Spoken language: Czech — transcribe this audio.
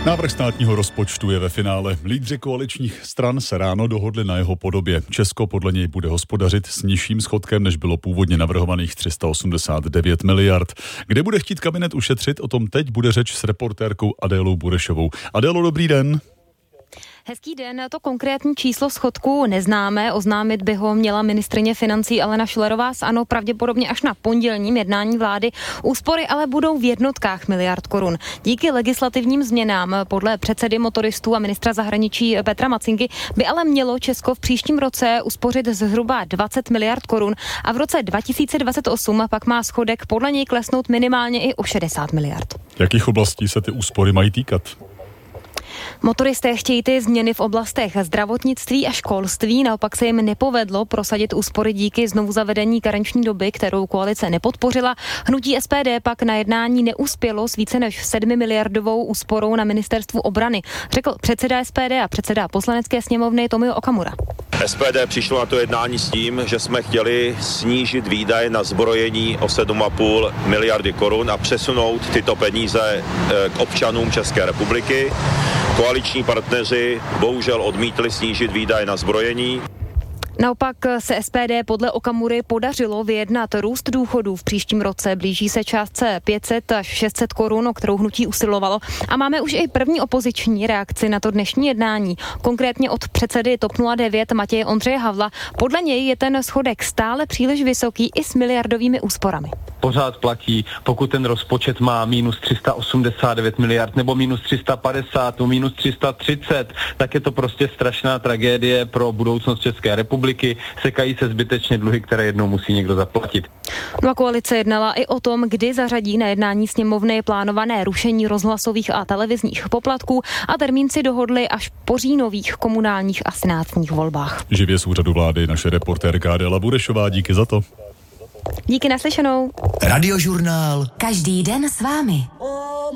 Návrh státního rozpočtu je ve finále. Lídři koaličních stran se ráno dohodli na jeho podobě. Česko podle něj bude hospodařit s nižším schodkem, než bylo původně navrhovaných 389 miliard. Kde bude chtít kabinet ušetřit, o tom teď bude řeč s reportérkou Adélou Burešovou. Adélo, dobrý den. Hezký den, to konkrétní číslo schodku neznáme, oznámit by ho měla ministryně financí Alena Schillerová z ANO pravděpodobně až na pondělním jednání vlády. Úspory ale budou v jednotkách miliard korun. Díky legislativním změnám podle předsedy motoristů a ministra zahraničí Petra Macinky by ale mělo Česko v příštím roce uspořit zhruba 20 miliard korun a v roce 2028 pak má schodek podle něj klesnout minimálně i o 60 miliard. Jakých oblastí se ty úspory mají týkat? Motoristé chtějí ty změny v oblastech zdravotnictví a školství, naopak se jim nepovedlo prosadit úspory díky znovu zavedení karenční doby, kterou koalice nepodpořila. Hnutí SPD pak na jednání neuspělo s více než 7 miliardovou úsporou na ministerstvu obrany, řekl předseda SPD a předseda poslanecké sněmovny Tomio Okamura. SPD přišlo na to jednání s tím, že jsme chtěli snížit výdaje na zbrojení o 7,5 miliardy korun a přesunout tyto peníze k občanům České republiky. Koaliční partneři bohužel odmítli snížit výdaje na zbrojení. Naopak se SPD podle Okamury podařilo vyjednat růst důchodů v příštím roce. Blíží se částce 500 až 600 korun, o kterou hnutí usilovalo. A máme už i první opoziční reakci na to dnešní jednání. Konkrétně od předsedy TOP 09 Matěje Ondřeje Havla. Podle něj je ten schodek stále příliš vysoký i s miliardovými úsporami. Pořád platí, pokud ten rozpočet má minus 389 miliard nebo minus 350, minus 330, tak je to prostě strašná tragédie pro budoucnost České republiky. Sekají se zbytečně dluhy, které jednou musí někdo zaplatit. No a koalice jednala i o tom, kdy zařadí na jednání sněmovny plánované rušení rozhlasových a televizních poplatků a termín si dohodli až po říjnových komunálních a senátních volbách. Živě z úřadu vlády naše reportérka Adéla Burešová, díky za to. Díky, naslyšenou. Radiožurnál. Každý den s vámi.